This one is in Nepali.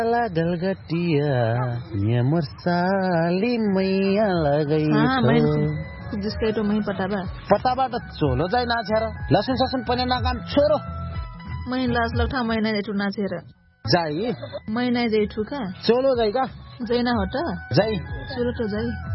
ला गलगटिया यहाँ मर्साली मैया लगाई जिसकै तो मै पताबा त चोलो जाइ नाछेर लसुन ससुन पनि नकाम छोरो मै लाज लौठा महिना जेठु नाचेर जाइ महिना जेठु का चोलो जाइ का जैना हटा जाइ चोलो तो जाइ